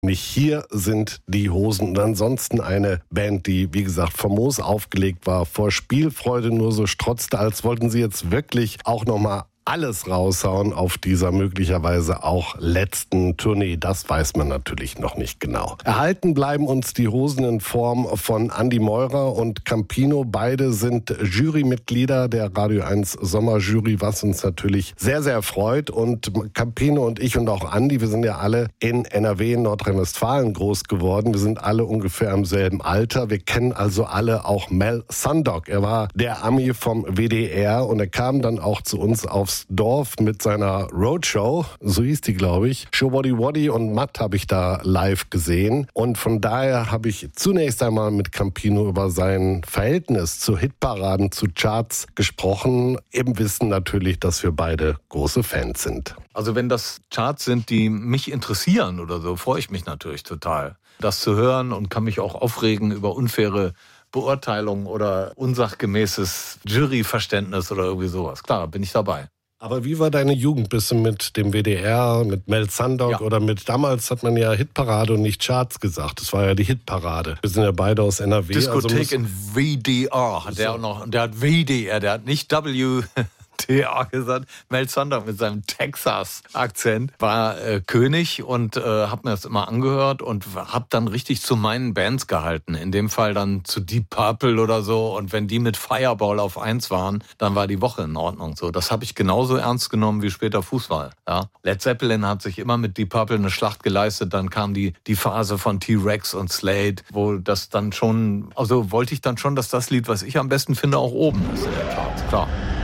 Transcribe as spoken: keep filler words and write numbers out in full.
Nicht hier sind die Hosen und ansonsten eine Band, die, wie gesagt, famos aufgelegt war, vor Spielfreude nur so strotzte, als wollten sie jetzt wirklich auch nochmal alles raushauen auf dieser möglicherweise auch letzten Tournee. Das weiß man natürlich noch nicht genau. Erhalten bleiben uns die Hosen in Form von Andi Meurer und Campino. Beide sind Jurymitglieder der Radio eins Sommerjury, was uns natürlich sehr, sehr freut. Und Campino und ich und auch Andi, wir sind ja alle in N R W, in Nordrhein-Westfalen groß geworden. Wir sind alle ungefähr im selben Alter. Wir kennen also alle auch Mel Sundog. Er war der Ami vom W D R und er kam dann auch zu uns aufs Dorf mit seiner Roadshow, so hieß die, glaube ich. Show Waddy Waddy und Matt habe ich da live gesehen. Und von daher habe ich zunächst einmal mit Campino über sein Verhältnis zu Hitparaden, zu Charts gesprochen. Im Wissen natürlich, dass wir beide große Fans sind. Also wenn das Charts sind, die mich interessieren oder so, freue ich mich natürlich total, das zu hören und kann mich auch aufregen über unfaire Beurteilung oder unsachgemäßes Juryverständnis oder irgendwie sowas. Klar, bin ich dabei. Aber wie war deine Jugend? Bist du mit dem W D R, mit Mel Sundog ja. oder mit, damals hat man ja Hitparade und nicht Charts gesagt. Das war ja die Hitparade. Wir sind ja beide aus N R W. Diskothek also in V D R hat der auch noch. Und der hat V D R, der hat nicht W D R gesagt. Mel Sundog mit seinem Texas-Akzent war äh, König und äh, habe mir das immer angehört und habe dann richtig zu meinen Bands gehalten. In dem Fall dann zu Deep Purple oder so. Und wenn die mit Fireball auf eins waren, dann war die Woche in Ordnung. So, das habe ich genauso ernst genommen wie später Fußball. Ja. Led Zeppelin hat sich immer mit Deep Purple eine Schlacht geleistet. Dann kam die die Phase von T-Rex und Slade, wo das dann schon, also wollte ich dann schon, dass das Lied, was ich am besten finde, auch oben ist in der Charts. Klar.